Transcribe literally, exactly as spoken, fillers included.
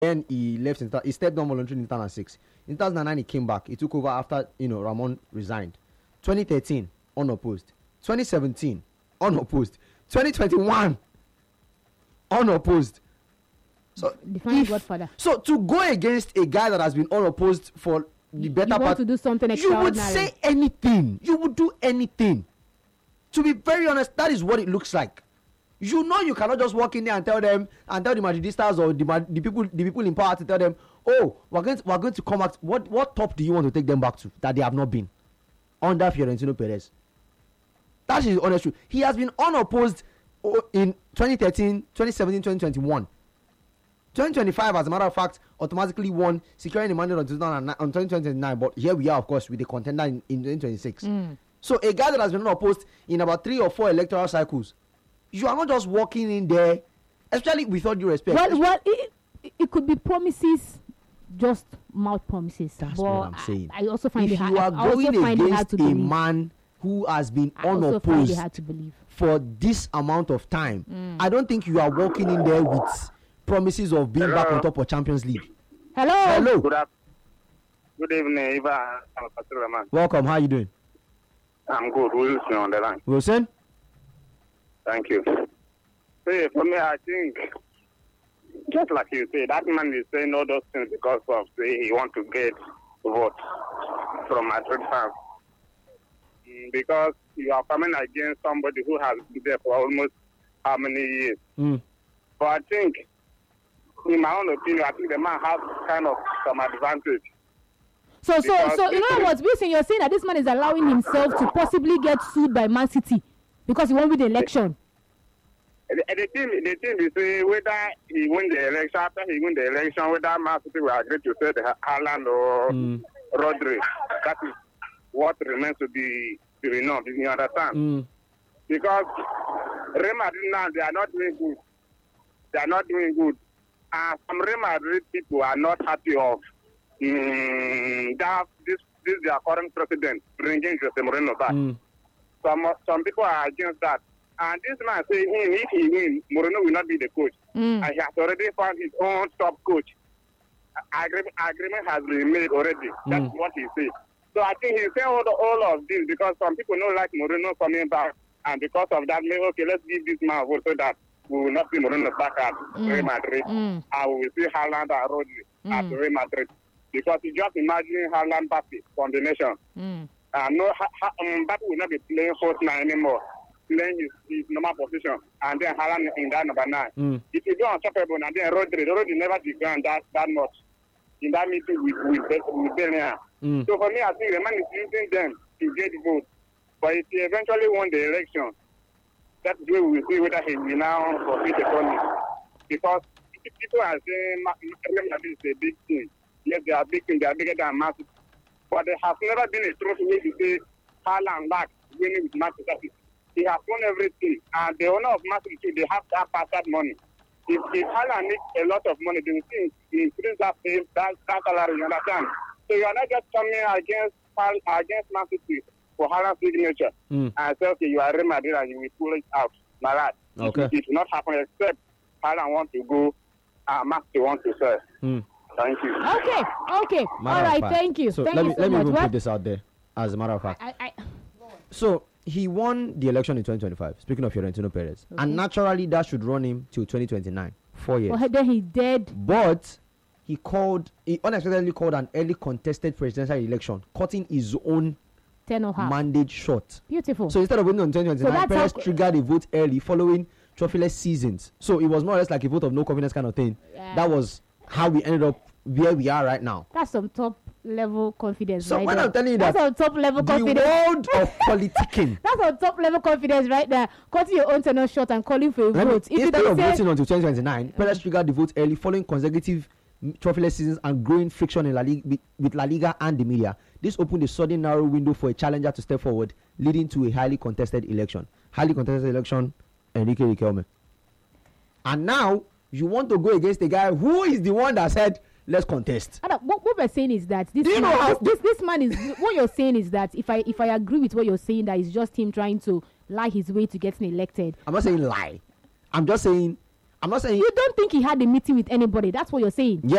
Then he left. In, he stepped down voluntarily in two thousand six. In two thousand nine, he came back. He took over after you know Ramon resigned. twenty thirteen, unopposed. twenty seventeen, unopposed. twenty twenty-one, unopposed. So, Define Godfather. So to go against a guy that has been unopposed for the better you want part, to do something you extraordinary. would say anything. You would do anything. To be very honest, that is what it looks like. You know, you cannot just walk in there and tell them, and tell the Madridistas or the, the people, the people in power to tell them, oh, we're going to, we're going to come back. What, what top do you want to take them back to that they have not been under Fiorentino Perez? That is the honest truth. He has been unopposed in twenty thirteen, twenty seventeen, twenty twenty-one. twenty twenty-five, as a matter of fact, automatically won, securing the mandate on twenty twenty-nine. But here we are, of course, with the contender in, in twenty twenty-six. Mm. So a guy that has been unopposed in about three or four electoral cycles, you are not just walking in there, especially with all due respect. Well, well, it, it could be promises, just mouth promises. That's but what I'm saying. I, I also find if it hard. you are I also going find it hard against to a believe. man who has been I also find unopposed it hard to believe. for this amount of time, mm. I don't think you are walking in there with promises of being Hello. back on top of Champions League. Hello. Hello. Good, af- good evening, Eva. I'm Pastor Man. Welcome. How are you doing? I'm good. Wilson on the line. Wilson? Thank you. See, for me, I think, just like you say, that man is saying all those things because of, say, he want to get votes from Madrid fans. Mm, Because you are coming against somebody who has been there for almost how many years. Mm. But I think, in my own opinion, I think the man has kind of some advantage. So, so, Because so, in other words, Wilson, you're saying that this man is allowing himself to possibly get sued by Man City because he won with the election. The, the thing, the thing is, uh, whether he win the election, after he win the election, whether Man City will agree to say the Haaland or Mm. Rodri, that is what remains to be to be known. You understand? Mm. Because Real Madrid now, they are not doing good. They are not doing good. And some Real Madrid people are not happy of mm, that this this their current president bringing Jose Mourinho back. Mm. Some some people are against that. And this man saying if he wins, Mourinho will not be the coach. Mm. And he has already found his own top coach. Agreement, agreement has been made already. That's Mm. what he said. So I think he's saying all, the, all of this because some people don't like Mourinho coming back. And because of that, maybe, okay, let's give this man a vote so that we will not see Mourinho back at Mm. Real Madrid. Mm. And we will see Haaland and Rodri Mm. at Real Madrid. Because you just imagine Haaland Mbappe combination. Mm. And no, ha, ha, um, Mbappe will not be playing false nine anymore. Playing his, his normal position. And then Haaland in that number nine. Mm. It will be unstoppable. And then Rodri, Rodri never began that, that much in that meeting with, with, with Bellingham. Mm. So for me, I think the man is using them to get votes. But if he eventually won the election, that's where we will see whether he will now fulfill the promise. Because people are saying Real Madrid is a big team. Yes, they are big team, they are bigger than Man City. But there has never been a trophy where you say Haaland back winning with Man City. He has won everything. And the owner of Man City too, they have that pass that money. If, if Haaland needs a lot of money, they will see increase that pay, that, that salary, you understand? So you are not just coming against against Man City for Haaland's signature Mm. and say, okay, you are Real Madrid and you will pull it out. My lad. Okay. It, it will not happen except Haaland want to go and Man City want to sell. Mm. Thank you. Okay, okay. Matter All of right, fact. thank you. So thank let you me so let me much. even What? put this out there, as a matter of fact. I, I, So he won the election in twenty twenty-five. Speaking of Fiorentino Perez, Okay. and naturally that should run him till twenty twenty-nine, four years. well, then he dead. But he called, he unexpectedly called an early contested presidential election, cutting his own Ten or half. mandate short. Beautiful. So instead of winning on twenty twenty-nine, that's Perez how- triggered a vote early following trophyless seasons. So it was more or less like a vote of no confidence kind of thing. Yeah. That was how we ended up where we are right now. That's some top level confidence. So right when there. I'm telling you that's that on top level the confidence. world of politicking. That's on top level confidence right there. Cutting your own tenor short and calling for a Let me- vote. If you Instead don't of say, voting until twenty twenty-nine, Perez triggered the vote early following consecutive mm, trophyless seasons and growing friction in La Liga, with, with La Liga and the media. This opened a sudden narrow window for a challenger to step forward, leading to a highly contested election. Highly contested election, Enrique Riquelme. And now you want to go against a guy who is the one that said, let's contest. Anna, what, what we're saying is that this Do you man, know how- this, this, this man is what you're saying is that if I if I agree with what you're saying, that it's just him trying to lie his way to getting elected. I'm not saying lie. I'm just saying, I'm not saying, You don't think he had a meeting with anybody? That's what you're saying. yeah,